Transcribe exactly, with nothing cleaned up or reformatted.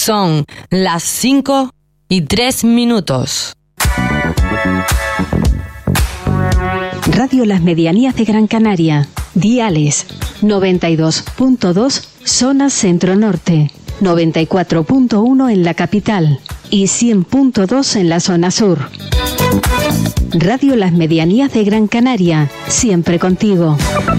Son las cinco y tres minutos. Radio Las Medianías de Gran Canaria. Diales noventa y dos punto dos, zona centro-norte, noventa y cuatro punto uno en la capital y cien punto dos en la zona sur. Radio Las Medianías de Gran Canaria, siempre contigo.